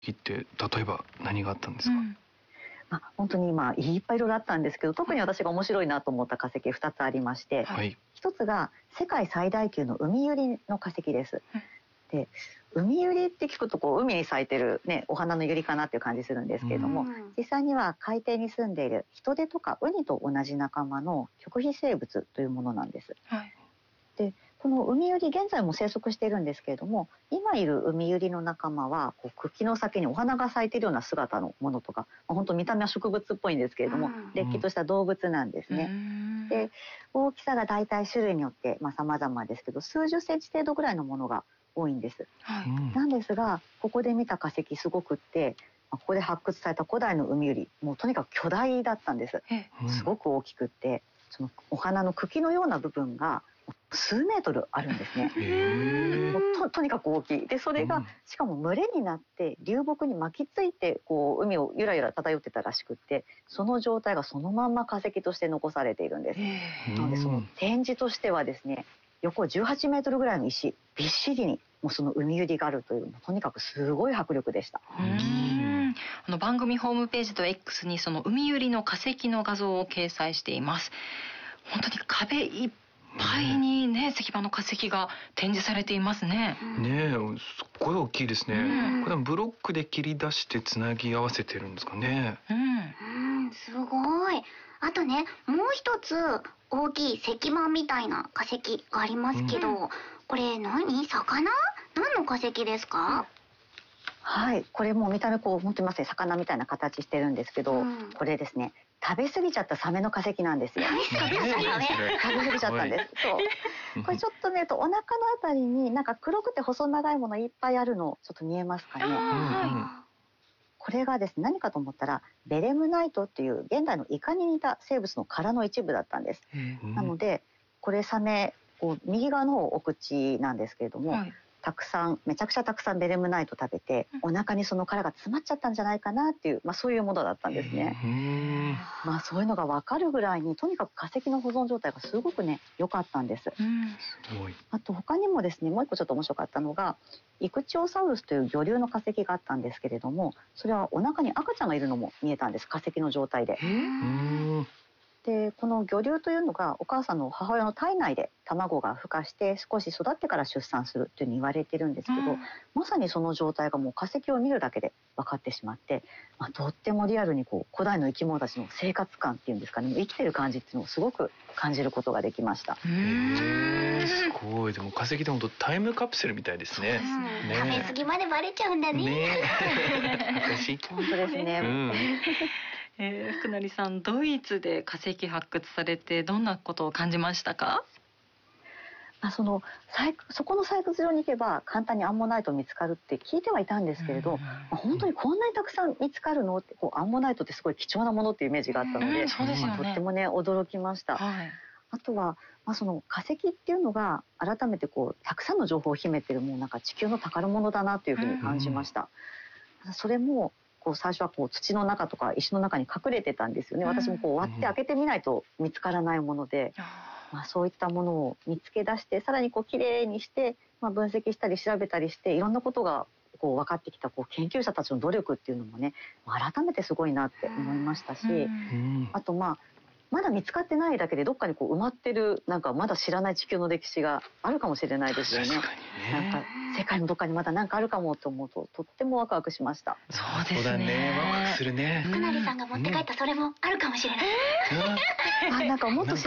って例えば何があったんですか？ 本当に今いっぱいいろいろあったんですけど、特に私が面白いなと思った化石2つありまして、 はい。 1つが世界最大級の海ユリの化石です。で、海ユリって聞くと海に咲いてるね、お花のユリかなっていう感じするんですけれども、実際には海底に住んでいるヒトデとかウニと同じ仲間の極秘生物というものなんです。で、この海ユリ現在も生息しているんですけれども、今いる海ユリの仲間は茎の先にお花が咲いているような姿のものとか、本当見た目は植物っぽいんですけれども、れっきとした動物なんですね。で、大きさがだいたい種類によって様々ですけど、数十センチ程度ぐらいのものが多いんです。なんですが、ここで見た化石すごくって、ここで発掘された古代の海ユリ、もうとにかく巨大だったんです。すごく大きくって、そのお花の茎のような部分が数メートルあるんですね。もうとにかく大きい。で、それがしかも群れになって流木に巻きついて海をゆらゆら漂ってたらしくって、その状態がそのまんま化石として残されているんです。なのでその展示としてはですね、横18メートルぐらいの石びっしりにもうその海ユリがあるという、とにかくすごい迫力でした。 番組ホームページと X にその海ユリの化石の画像を掲載しています。本当に壁いっぱいにね、石板の化石が展示されていますね。 ねえ、すっごい大きいですね。これはブロックで切り出してつなぎ合わせてるんですかね。 すごい。あとね、もう一つ大きい石板みたいな化石がありますけど、これ何？魚？何の化石ですか？ はい、これもう見た目本当にまさに魚みたいな形してるんですけど、これですね、食べ過ぎちゃったサメの化石なんですよ。食べ過ぎちゃったんです。そう。これちょっと見るとお腹のあたりになんか黒くて細長いものいっぱいあるのちょっと見えますかね。これがですね、何かと思ったらベレムナイトっていう現代のイカに似た生物の殻の一部だったんです。なのでこれサメ右側の方お口なんですけれども、めちゃくちゃたくさんベレムナイト食べて、お腹にその殻が詰まっちゃったんじゃないかなっていう、そういうものだったんですね。そういうのが分かるぐらいに、とにかく化石の保存状態がすごくね、良かったんです。あと他にもですね、もう一個ちょっと面白かったのが、イクチオサウルスという魚竜の化石があったんですけれども、それはお腹に赤ちゃんがいるのも見えたんです、化石の状態で。で、この魚竜というのがお母さんの母親の体内で卵が孵化して少し育ってから出産するというふうに言われてるんですけど、まさにその状態がもう化石を見るだけで分かってしまって、とってもリアルに古代の生き物たちの生活感っていうんですかね、生きてる感じっていうのをすごく感じることができました。 すごい。でも化石って本当タイムカプセルみたいですね。 食べ過ぎまでバレちゃうんだね。 本当ですね。 福成さん、ドイツで化石発掘されてどんなことを感じましたか？ そこの採掘場に行けば簡単にアンモナイト見つかるって聞いてはいたんですけれど、本当にこんなにたくさん見つかるのって、アンモナイトってすごい貴重なものっていうイメージがあったので、とってもね驚きました。あとは、その化石っていうのが改めてたくさんの情報を秘めてる、もうなんか地球の宝物だなというふうに感じました。それも最初は土の中とか石の中に隠れてたんですよね。私も割って開けてみないと見つからないもので、そういったものを見つけ出して、さらにきれいにして、分析したり調べたりして、いろんなことが分かってきた研究者たちの努力っていうのもね、改めてすごいなって思いましたし、あとまだ見つかってないだけでどっかに埋まってる、なんかまだ知らない地球の歴史があるかもしれないですよね。なんか世界のどっかにまだ何かあるかもと思うと、とってもワクワクしました。 そうですね。 ワクワクするね。 福成さんが持って帰ったそれもあるかもしれない。 なんかもっと